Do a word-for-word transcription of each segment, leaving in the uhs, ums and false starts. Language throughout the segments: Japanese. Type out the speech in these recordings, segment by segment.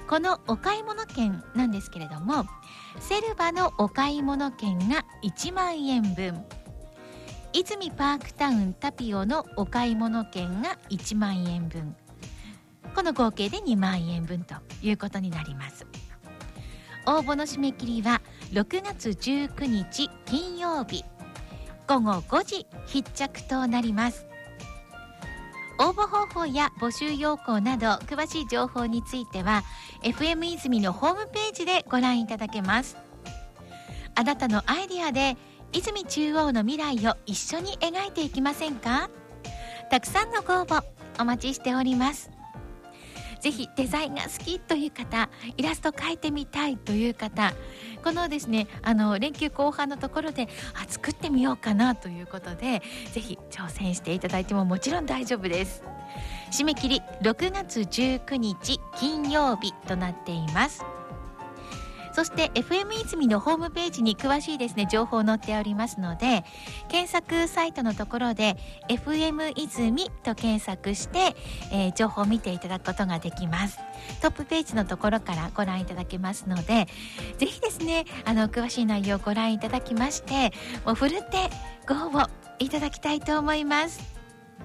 このお買い物券なんですけれども、セルバのお買い物券がいちまんえんぶん、泉パークタウンタピオのお買い物券がいちまんえんぶん、この合計でにまんえんぶんということになります。応募の締め切りはろくがつじゅうくにち金曜日ごごごじ必着となります。応募方法や募集要項など詳しい情報については エフエム 泉のホームページでご覧いただけます。あなたのアイデアで泉中央の未来を一緒に描いていきませんか？たくさんのご応募お待ちしております。ぜひデザインが好きという方、イラスト描いてみたいという方、このですねあの連休後半のところであ作ってみようかなということで、ぜひ挑戦していただいてももちろん大丈夫です。締め切りろくがつじゅうくにち金曜日となっています。そして エフエム 泉のホームページに詳しいですね情報載っておりますので、検索サイトのところで エフエム 泉と検索して、えー、情報を見ていただくことができます。トップページのところからご覧いただけますので、ぜひですねあの詳しい内容をご覧いただきまして、もうふるってご応募いただきたいと思います。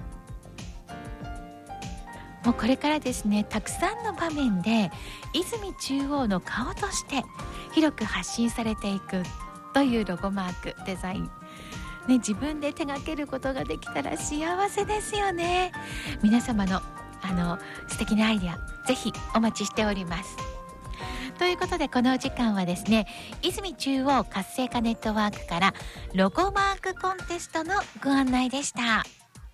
もうこれからですねたくさんの場面で泉中央の顔として広く発信されていくというロゴマークデザイン、ね、自分で手掛けることができたら幸せですよね。皆様のあの素敵なアイデアぜひお待ちしております。ということでこのお時間はですね泉中央活性化ネットワークからロゴマークコンテストのご案内でした。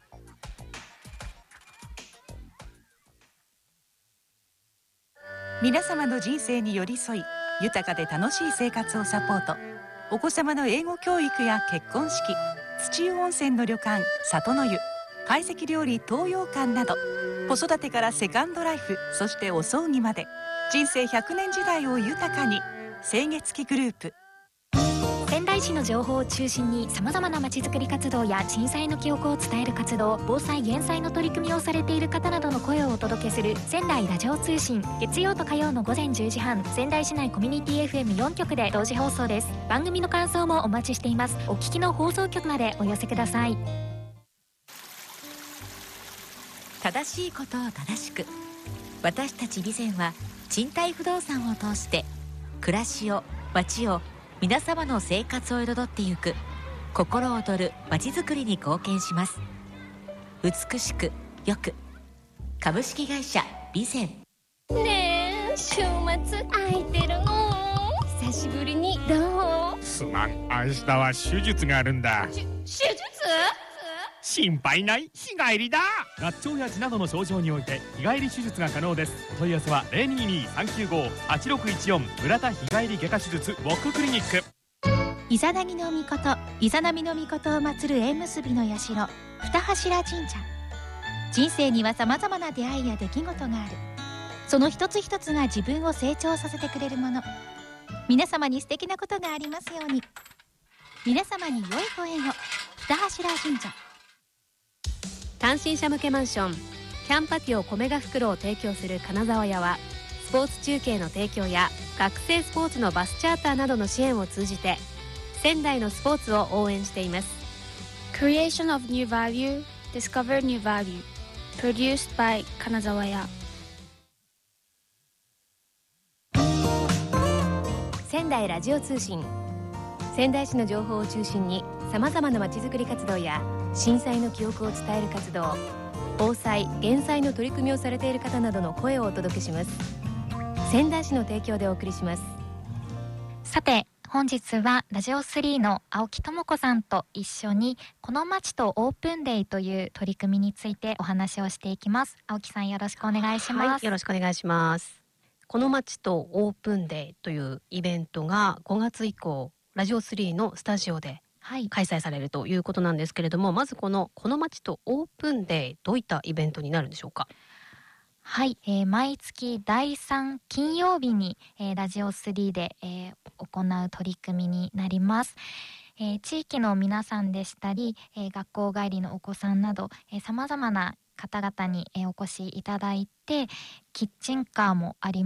皆様の人生に寄り添い豊かで楽しい生活をサポート。お子様の英語教育や結婚式、土湯温泉の旅館里の湯、懐石料理東洋館など、子育てからセカンドライフ、そしてお葬儀まで人生ひゃくねん時代を豊かに。清月グループ。 仙台市の情報を中心にさまざまなまちづくり活動や震災の記憶を伝える活動、防災減災の取り組みをされている方などの声をお届けする仙台ラジオ通信、月曜と火曜のごぜんじゅうじはん、仙台市内コミュニティ エフエムよん 局で同時放送です。番組の感想もお待ちしています。お聞きの放送局までお寄せください。 正しいことを正しく、私たち備前は賃貸不動産を通して暮らしを、街を、皆様の生活を彩ってゆく心躍るまちづくりに貢献します。美しくよく、株式会社備前。 ねえ週末空いてるの？久しぶりにどう？ すまん、明日は手術があるんだ。 手術？ 心配ない、日帰りだ。 合腸や痔などの症状において日帰り手術が可能です。お問い合わせは ゼロにーにーさんきゅうごはちろくいちよん 村田日帰り外科手術ウォッククリニック。 イザナギの御事、イザナミの御事を祀る縁結びの社二柱神社。人生にはさまざまな出会いや出来事がある。その一つ一つが自分を成長させてくれるもの。皆様に素敵なことがありますように。皆様に良いご縁を。二柱神社。 単身者向けマンションキャンパティオコメガ袋を提供する金沢屋は、スポーツ中継の提供や学生スポーツのバスチャーターなどの支援を通じて仙台のスポーツを応援しています。 Creation of New Value Discover New Value Produced by 金沢屋。 仙台ラジオ通信、仙台市の情報を中心にさまざまなまちづくり活動や震災の記憶を伝える活動、防災・減災の取り組みをされている方などの声をお届けします。仙台市の提供でお送りします。 さて本日はラジオスリーの青木智子さんと一緒にこの街とオープンデイという取り組みについてお話をしていきます。青木さんよろしくお願いします。 はい、よろしくお願いします。この街とオープンデイというイベントがごがつ以降ラジオスリーのスタジオで開催されるということなんですけれども、はい、まずこのこの街とオープンデイ、どういったイベントになるんでしょうか？ はい、えー、毎月だいさん金曜日に、えー、ラジオスリーで、えー、行う取り組みになります。えー、地域の皆さんでしたり、えー、学校帰りのお子さんなどさまざまな方々に、えー、お越しいただいて、キッチンカーもあり